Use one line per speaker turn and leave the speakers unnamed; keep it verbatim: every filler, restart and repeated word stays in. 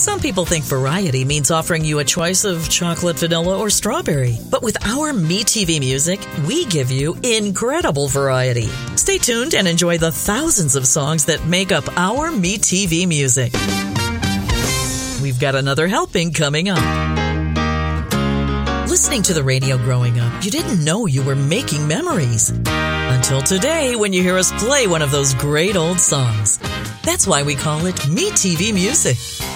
Some people think variety means offering you a choice of chocolate, vanilla, or strawberry. But with our MeTV Music, we give you incredible variety. Stay tuned and enjoy the thousands of songs that make up our MeTV Music. We've got another helping coming up. Listening to the radio growing up, you didn't know you were making memories. Until today, when you hear us play one of those great old songs. That's why we call it MeTV Music.